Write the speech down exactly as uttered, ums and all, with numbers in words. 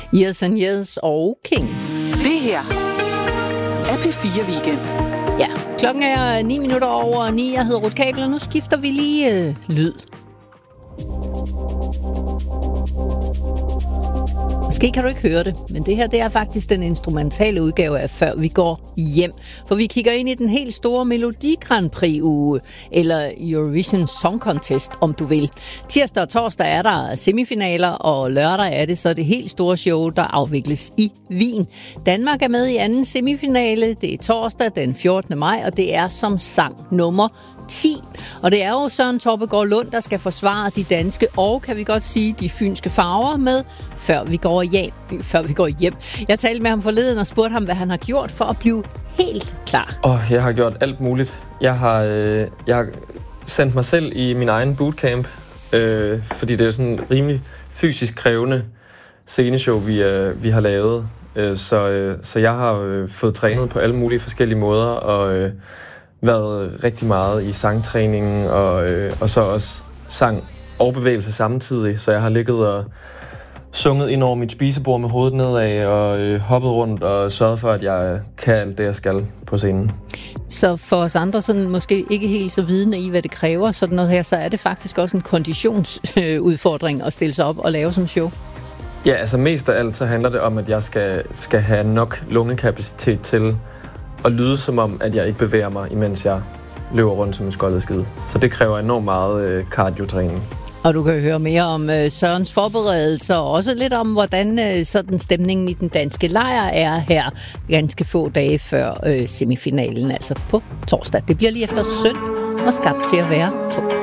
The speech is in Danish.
Years and Years og King. Det her er P fire Weekend. Ja, klokken er ni minutter over ni. Jeg hedder Ruth Kabel, og nu skifter vi lige øh, lyd. Måske kan du ikke høre det, men det her det er faktisk den instrumentale udgave af Før vi går hjem. For vi kigger ind i den helt store Melodi Grand Prix uge, eller Eurovision Song Contest, om du vil. Tirsdag og torsdag er der semifinaler, og lørdag er det så det helt store show, der afvikles i Wien. Danmark er med i anden semifinale. Det er torsdag den fjortende maj, og det er som sang nummer ti. Og det er jo Søren Torpegaard Lund, der skal forsvare de danske og, kan vi godt sige, de fynske farver med Før vi går hjem. Før vi går hjem. Jeg talte med ham forleden og spurgte ham, hvad han har gjort for at blive helt klar. Åh, oh, jeg har gjort alt muligt. Jeg har, øh, jeg har sendt mig selv i min egen bootcamp, øh, fordi det er sådan en rimelig fysisk krævende sceneshow, vi, øh, vi har lavet. Øh, så, øh, så jeg har øh, fået trænet på alle mulige forskellige måder, og øh, været rigtig meget i sangtræningen, og, øh, og så også sang og bevægelse samtidig. Så jeg har ligget og sunget ind over mit spisebord med hovedet nedad, og øh, hoppet rundt og sørget for, at jeg kan alt det, jeg skal på scenen. Så for os andre, sådan måske ikke helt så vidende i, hvad det kræver, sådan noget her, så er det faktisk også en konditionsudfordring at stille sig op og lave sådan en show? Ja, altså mest af alt så handler det om, at jeg skal, skal have nok lungekapacitet til at lyde som om, at jeg ikke bevæger mig, imens jeg løber rundt som en skoldet skid. Så det kræver enormt meget øh, cardio-træning. Og du kan høre mere om øh, Sørens forberedelser, og også lidt om, hvordan øh, sådan stemningen i den danske lejr er her ganske få dage før øh, semifinalen, altså på torsdag. Det bliver lige efter søndag og skabt til at være to.